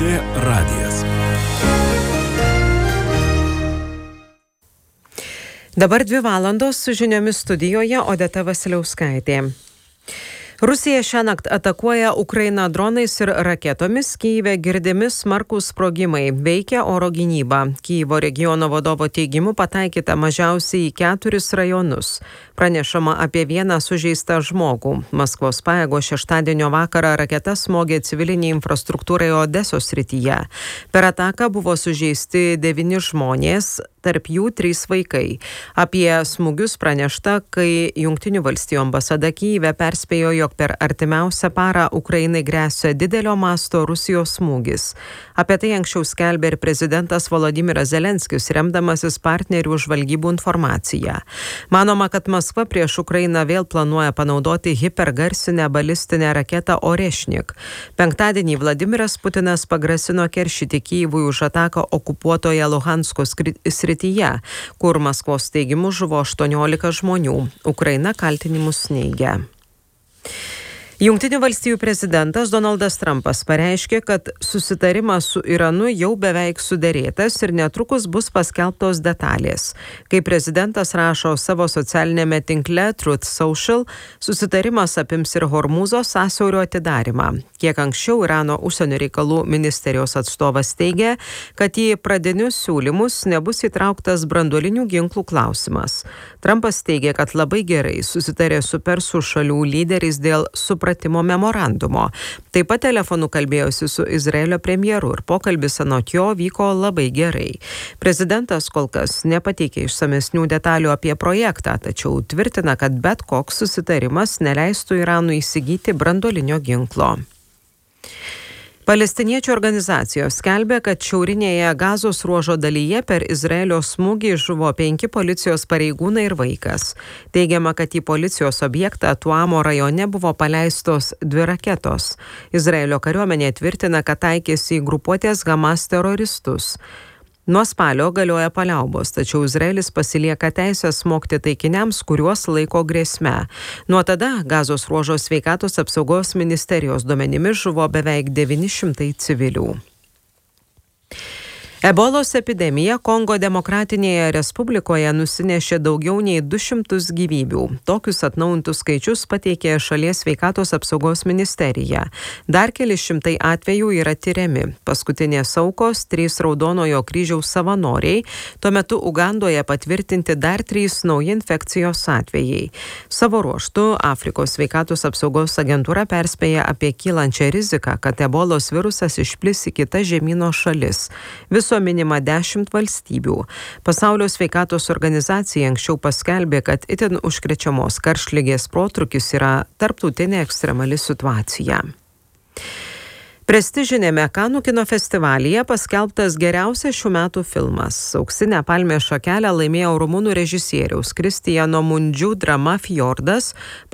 LRT radijas. Dabar 2 valandos su žiniomis studijoje Odeta Vasiliauskaitė. Rusija šiąnakt atakuoja Ukrainą dronais ir raketomis, Kyjive girdimi smarkūs sprogimai, veikia oro gynyba. Kyjivo regiono vadovo teigimu pataikyta mažiausiai į 4 rajonus. Pranešama apie 1 sužeistą žmogų. Maskvos pajėgos šeštadienio vakarą raketa smogė civiliniai infrastruktūrai Odesos srityje. Per ataką buvo sužeisti 9 žmonės, tarp jų 3 vaikai. Apie smūgius pranešta, kai Jungtinių valstijų ambasada Kyjive perspėjo, jog per artimiausią parą Ukrainai gresia didelio masto Rusijos smūgis. Apie tai anksčiau skelbė ir prezidentas Volodymyras Zelenskis, remdamasis partnerių žvalgybų informaciją. Manoma, kad Maskva prieš Ukrainą vėl planuoja panaudoti hipergarsinę balistinę raketą Orešnik. Penktadienį Vladimiras Putinas pagrasino keršyti Kyjivui už ataką okupuotoje Luhansko srityje, kur Maskvos teigimu žuvo 18 žmonių. Ukraina kaltinimus neigia. Jungtinių valstijų prezidentas Donaldas Trumpas pareiškė, kad susitarimas su Iranu jau beveik suderėtas ir netrukus bus paskelbtos detalės. Kaip prezidentas rašo savo socialinėme tinkle Truth Social, susitarimas apims ir Hormūzo sąsiaurio atidarimą. Kiek anksčiau Irano užsienio reikalų ministerijos atstovas teigė, kad į pradinius siūlymus nebus įtrauktas branduolinių ginklų klausimas. Trumpas teigė, kad labai gerai susitarė su Persų šalių lyderiais dėl supratimo memorandumo. Taip pat telefonu kalbėjosi su Izraelio premjeru ir pokalbis anot jo vyko labai gerai. Prezidentas kol kas nepateikė išsamesnių detalių apie projektą, tačiau tvirtina, kad bet koks susitarimas neleistų Iranui įsigyti branduolinio ginklo. Palestiniečių organizacijos skelbia, kad šiaurinėje Gazos ruožo dalyje per Izraelio smūgį žuvo 5 policijos pareigūnai ir vaikas. Teigiama, kad į policijos objektą Tuamo rajone buvo paleistos 2 raketos. Izraelio kariuomenė tvirtina, kad taikėsi į grupuotės Hamas teroristus. Nuo spalio galioja paliaubos, tačiau Izraelis pasilieka teisę smogti taikiniams, kuriuos laiko grėsme. Nuo tada Gazos ruožo sveikatos apsaugos ministerijos duomenimis žuvo beveik 900 civilių. Ebolos epidemija Kongo Demokratinėje Respublikoje nusinešė daugiau nei 200 gyvybių. Tokius atnaujintus skaičius pateikė šalies sveikatos apsaugos ministerija. Dar keli šimtai atvejų yra tyriami. Paskutinės aukos 3 Raudonojo kryžiaus savanoriai. Tuo metu Ugandoje patvirtinti dar 3 nauji infekcijos atvejai. Savo ruožtu Afrikos sveikatos apsaugos agentūra perspėja apie kylančią riziką, kad ebolos virusas išplis į kitas žemyno šalis. Viso minima 10 valstybių. Pasaulio sveikatos organizacija anksčiau paskelbė, kad itin užkrečiamos karštligės protrūkis yra tarptautinė ekstremali situacija. Prestižinėme Kanų kino festivalyje paskelbtas geriausias šių metų filmas. Auksinę palmės šakelę laimėjo rumunų režisieriaus Kristijano Mundžių drama Fjordas,